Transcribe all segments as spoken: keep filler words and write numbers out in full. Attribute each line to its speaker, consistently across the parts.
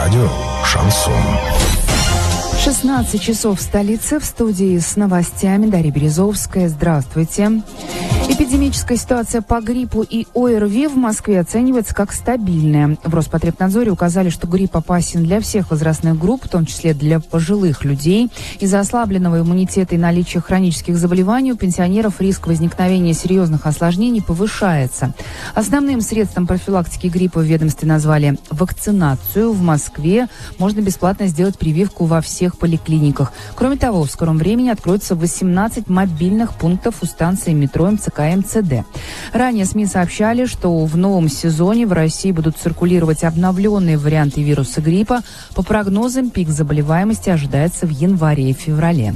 Speaker 1: Радио «Шансон».
Speaker 2: шестнадцать часов в столице. В студии с новостями Дарья Березовская. Здравствуйте. Эпидемическая ситуация по гриппу и ОРВИ в Москве оценивается как стабильная. В Роспотребнадзоре указали, что грипп опасен для всех возрастных групп, в том числе для пожилых людей. Из-за ослабленного иммунитета и наличия хронических заболеваний у пенсионеров риск возникновения серьезных осложнений повышается. Основным средством профилактики гриппа в ведомстве назвали вакцинацию. В Москве можно бесплатно сделать прививку во всех поликлиниках. Кроме того, в скором времени откроется восемнадцать мобильных пунктов у станции метро эм цэ ка эм цэ дэ. Ранее СМИ сообщали, что в новом сезоне в России будут циркулировать обновленные варианты вируса гриппа. По прогнозам, пик заболеваемости ожидается в январе и феврале.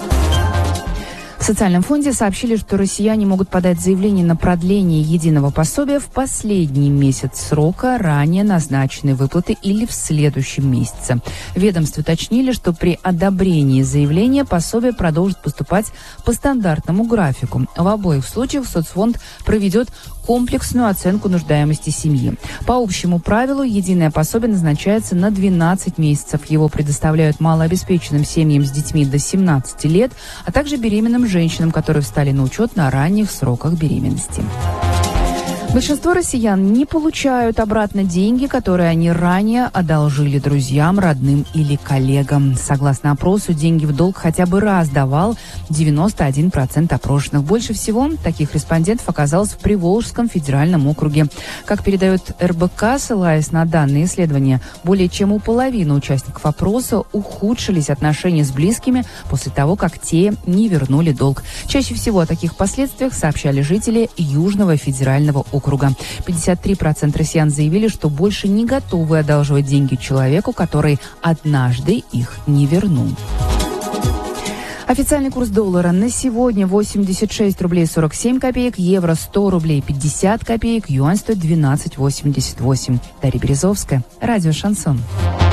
Speaker 2: В социальном фонде сообщили, что россияне могут подать заявление на продление единого пособия в последний месяц срока ранее назначенной выплаты или в следующем месяце. В ведомстве уточнили, что при одобрении заявления пособие продолжит поступать по стандартному графику. В обоих случаях соцфонд проведет комплексную оценку нуждаемости семьи. По общему правилу, единое пособие назначается на двенадцать месяцев. Его предоставляют малообеспеченным семьям с детьми до семнадцати лет, а также беременным женщинам, которые встали на учет на ранних сроках беременности. Большинство россиян не получают обратно деньги, которые они ранее одолжили друзьям, родным или коллегам. Согласно опросу, деньги в долг хотя бы раз давал девяносто один процент опрошенных. Больше всего таких респондентов оказалось в Приволжском федеральном округе. Как передает эр бэ ка, ссылаясь на данные исследования, более чем у половины участников опроса ухудшились отношения с близкими после того, как те не вернули долг. Чаще всего о таких последствиях сообщали жители Южного федерального округа. пятьдесят три процента россиян заявили, что больше не готовы одалживать деньги человеку, который однажды их не вернул. Официальный курс доллара на сегодня восемьдесят шесть рублей сорок семь копеек, евро сто рублей пятьдесят копеек, юань стоит двенадцать восемьдесят восемь. Дарья Березовская, радио «Шансон».